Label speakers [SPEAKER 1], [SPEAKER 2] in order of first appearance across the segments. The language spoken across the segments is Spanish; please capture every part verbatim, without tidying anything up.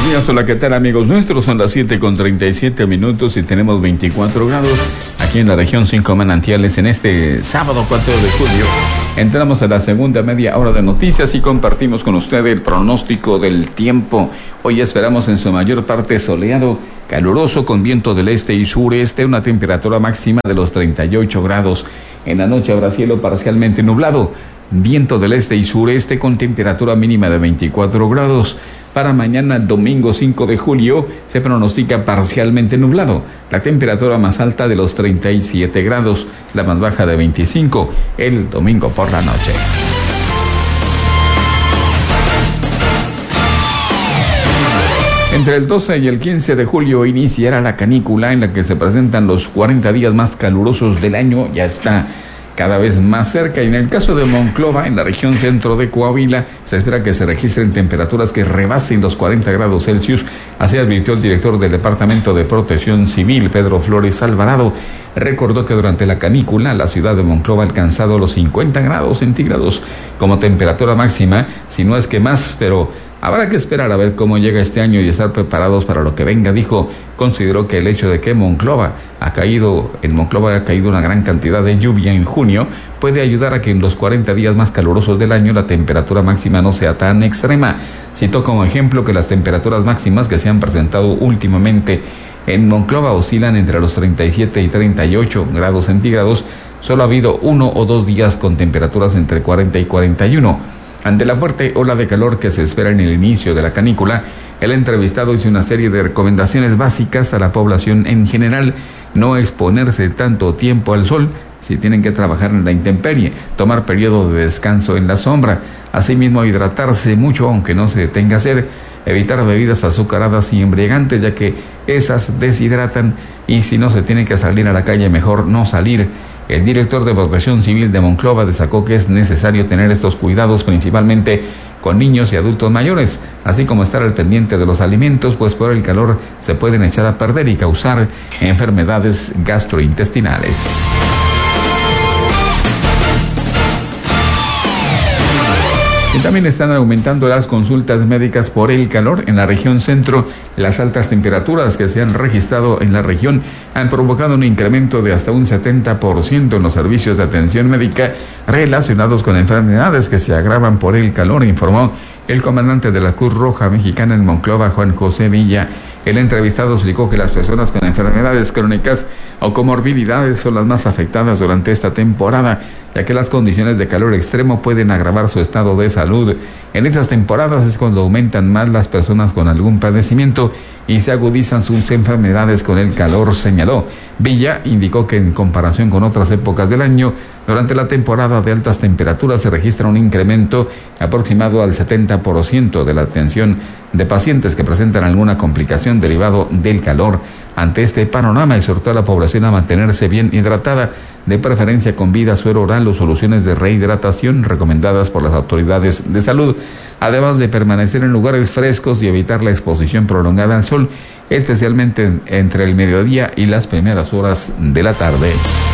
[SPEAKER 1] buenos días, hola, ¿qué tal amigos nuestros? Son las siete con treinta y siete minutos y tenemos veinticuatro grados aquí en la región Cinco Manantiales en este sábado cuatro de julio. Entramos a la segunda media hora de noticias y compartimos con usted el pronóstico del tiempo. Hoy esperamos en su mayor parte soleado, caluroso con viento del este y sureste, una temperatura máxima de los treinta y ocho grados. En la noche habrá cielo parcialmente nublado, viento del este y sureste con temperatura mínima de veinticuatro grados. Para mañana, domingo cinco de julio, se pronostica parcialmente nublado. La temperatura más alta de los treinta y siete grados, la más baja de veinticinco, el domingo por la noche. Entre el doce y el quince de julio iniciará la canícula en la que se presentan los cuarenta días más calurosos del año. Ya está cada vez más cerca, y en el caso de Monclova, en la región centro de Coahuila, se espera que se registren temperaturas que rebasen los cuarenta grados Celsius, así advirtió el director del Departamento de Protección Civil, Pedro Flores Alvarado. Recordó que durante la canícula, la ciudad de Monclova ha alcanzado los cincuenta grados centígrados como temperatura máxima, si no es que más, pero habrá que esperar a ver cómo llega este año y estar preparados para lo que venga, dijo. Consideró que el hecho de que Monclova ha caído, en Monclova ha caído una gran cantidad de lluvia en junio, puede ayudar a que en los cuarenta días más calurosos del año la temperatura máxima no sea tan extrema. Citó como ejemplo que las temperaturas máximas que se han presentado últimamente en Monclova oscilan entre los treinta y siete y treinta y ocho grados centígrados. Solo ha habido uno o dos días con temperaturas entre cuarenta y cuarenta y uno. Ante la fuerte ola de calor que se espera en el inicio de la canícula, el entrevistado hizo una serie de recomendaciones básicas a la población en general: no exponerse tanto tiempo al sol si tienen que trabajar en la intemperie, tomar periodos de descanso en la sombra, asimismo hidratarse mucho aunque no se tenga sed, evitar bebidas azucaradas y embriagantes ya que esas deshidratan, y si no se tiene que salir a la calle mejor no salir. El director de Protección Civil de Monclova destacó que es necesario tener estos cuidados principalmente con niños y adultos mayores, así como estar al pendiente de los alimentos, pues por el calor se pueden echar a perder y causar enfermedades gastrointestinales. Y también están aumentando las consultas médicas por el calor en la región centro. Las altas temperaturas que se han registrado en la región han provocado un incremento de hasta un setenta por ciento en los servicios de atención médica relacionados con enfermedades que se agravan por el calor, informó el comandante de la Cruz Roja Mexicana en Monclova, Juan José Villa. El entrevistado explicó que las personas con enfermedades crónicas o comorbilidades son las más afectadas durante esta temporada, ya que las condiciones de calor extremo pueden agravar su estado de salud. En estas temporadas es cuando aumentan más las personas con algún padecimiento y se agudizan sus enfermedades con el calor, señaló. Villa indicó que en comparación con otras épocas del año, durante la temporada de altas temperaturas se registra un incremento aproximado al setenta por ciento de la atención de pacientes que presentan alguna complicación derivado del calor. Ante este panorama, exhortó a la población a mantenerse bien hidratada, de preferencia con vida, suero oral o soluciones de rehidratación recomendadas por las autoridades de salud, además de permanecer en lugares frescos y evitar la exposición prolongada al sol, especialmente entre el mediodía y las primeras horas de la tarde.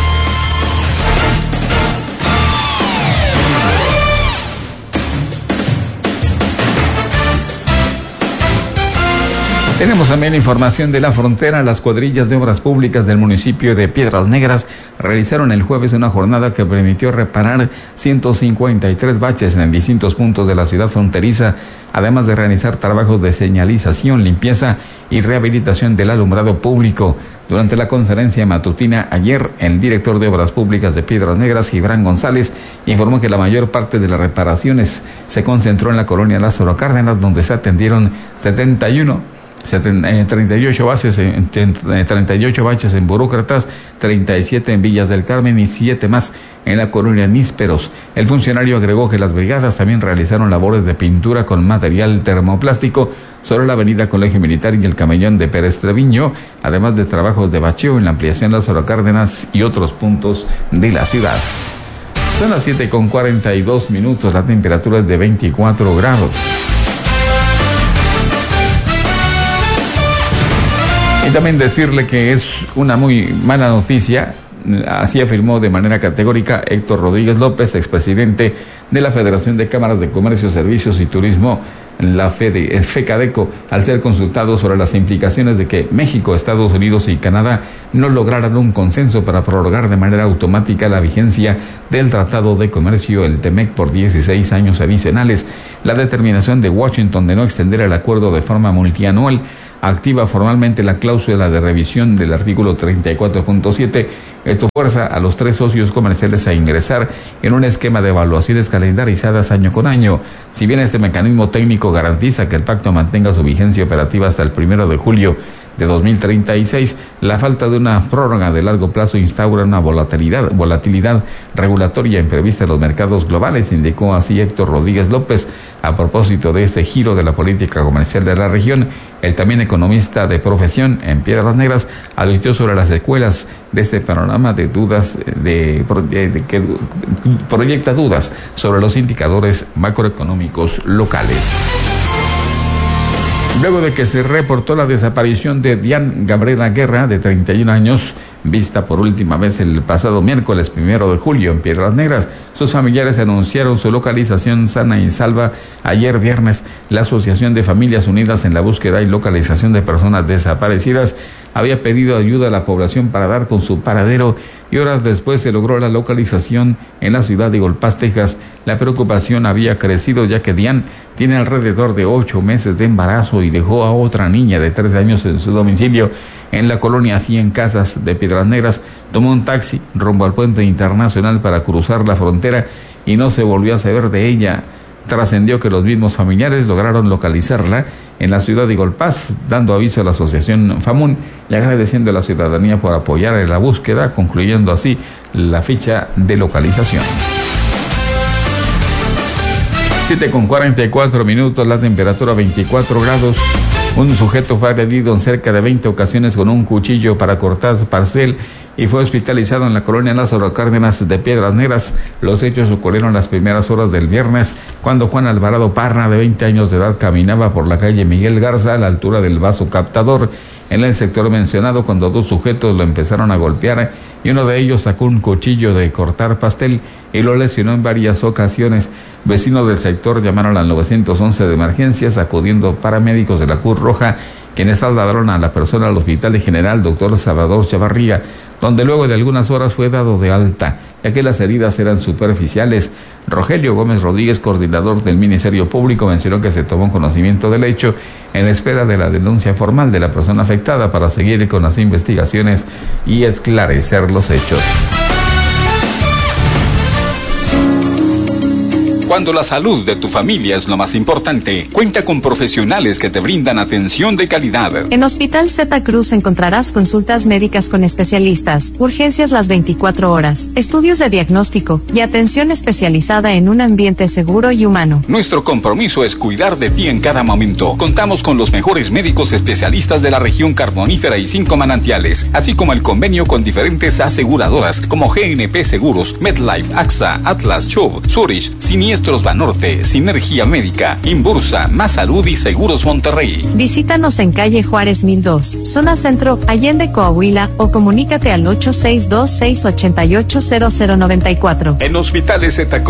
[SPEAKER 1] Tenemos también información de la frontera. Las cuadrillas de obras públicas del municipio de Piedras Negras realizaron el jueves una jornada que permitió reparar ciento cincuenta y tres baches en distintos puntos de la ciudad fronteriza, además de realizar trabajos de señalización, limpieza y rehabilitación del alumbrado público. Durante la conferencia matutina ayer, el director de Obras Públicas de Piedras Negras, Gibran González, informó que la mayor parte de las reparaciones se concentró en la colonia Lázaro Cárdenas, donde se atendieron setenta y uno treinta y ocho bases, treinta y ocho baches en Burócratas, treinta y siete en Villas del Carmen y siete más en la colonia Nísperos. El funcionario agregó que las brigadas también realizaron labores de pintura con material termoplástico sobre la avenida Colegio Militar y el Camellón de Pérez Treviño, además de trabajos de bacheo en la ampliación Lázaro Cárdenas y otros puntos de la ciudad. Son las siete con cuarenta y dos minutos, la temperatura es de veinticuatro grados. Y también decirle que es una muy mala noticia, así afirmó de manera categórica Héctor Rodríguez López, expresidente de la Federación de Cámaras de Comercio, Servicios y Turismo la Fede, FECADECO, al ser consultado sobre las implicaciones de que México, Estados Unidos y Canadá no lograran un consenso para prorrogar de manera automática la vigencia del Tratado de Comercio, el TEMEC, por dieciséis años adicionales. La determinación de Washington de no extender el acuerdo de forma multianual activa formalmente la cláusula de revisión del artículo treinta y cuatro punto siete. Esto fuerza a los tres socios comerciales a ingresar en un esquema de evaluaciones calendarizadas año con año. Si bien este mecanismo técnico garantiza que el pacto mantenga su vigencia operativa hasta el primero de julio de dos mil treinta y seis, la falta de una prórroga de largo plazo instaura una volatilidad, volatilidad regulatoria imprevista en los mercados globales, indicó así Héctor Rodríguez López a propósito de este giro de la política comercial de la región. El también economista de profesión en Piedras Negras advirtió sobre las secuelas de este panorama de dudas, de, de, de que proyecta dudas sobre los indicadores macroeconómicos locales. Luego de que se reportó la desaparición de Diane Gabriela Guerra, de treinta y un años, vista por última vez el pasado miércoles primero de julio en Piedras Negras, sus familiares anunciaron su localización sana y salva. Ayer viernes, la Asociación de Familias Unidas en la Búsqueda y Localización de Personas Desaparecidas había pedido ayuda a la población para dar con su paradero, y horas después se logró la localización en la ciudad de Eagle Pass, Texas. La preocupación había crecido ya que Diane tiene alrededor de ocho meses de embarazo y dejó a otra niña de tres años en su domicilio en la colonia Cien Casas de Piedras Negras. Tomó un taxi rumbo al puente internacional para cruzar la frontera y no se volvió a saber de ella. Trascendió que los mismos familiares lograron localizarla en la ciudad de Eagle Pass, dando aviso a la asociación FAMUN y agradeciendo a la ciudadanía por apoyar en la búsqueda, concluyendo así la ficha de localización. siete con cuarenta y cuatro minutos, la temperatura veinticuatro grados. Un sujeto fue agredido en cerca de veinte ocasiones con un cuchillo para cortar parcel y fue hospitalizado en la colonia Lázaro Cárdenas de Piedras Negras. Los hechos ocurrieron las primeras horas del viernes, cuando Juan Alvarado Parra, de veinte años de edad, caminaba por la calle Miguel Garza a la altura del vaso captador en el sector mencionado, cuando dos sujetos lo empezaron a golpear y uno de ellos sacó un cuchillo de cortar pastel y lo lesionó en varias ocasiones. Vecinos del sector llamaron al nueve once de emergencias, acudiendo paramédicos de la Cruz Roja, quienes trasladaron a la persona al Hospital General Doctor Salvador Chavarría, donde luego de algunas horas fue dado de alta, ya que las heridas eran superficiales. Rogelio Gómez Rodríguez, coordinador del Ministerio Público, mencionó que se tomó conocimiento del hecho en espera de la denuncia formal de la persona afectada para seguir con las investigaciones y esclarecer los hechos.
[SPEAKER 2] Cuando la salud de tu familia es lo más importante, cuenta con profesionales que te brindan atención de calidad.
[SPEAKER 3] En Hospital Zeta Cruz encontrarás consultas médicas con especialistas, urgencias las veinticuatro horas, estudios de diagnóstico y atención especializada en un ambiente seguro y humano.
[SPEAKER 2] Nuestro compromiso es cuidar de ti en cada momento. Contamos con los mejores médicos especialistas de la región carbonífera y cinco manantiales, así como el convenio con diferentes aseguradoras como G N P Seguros, MetLife, AXA, Atlas, Chubb, Zurich, Siniestro Banorte, Sinergia Médica, Inbursa, Más Salud y Seguros Monterrey.
[SPEAKER 3] Visítanos en calle Juárez mil dos, zona centro, Allende, Coahuila, o comunícate al ocho seis dos, seis ocho ocho, cero cero nueve cuatro.
[SPEAKER 2] En Hospitales Zeta Cruz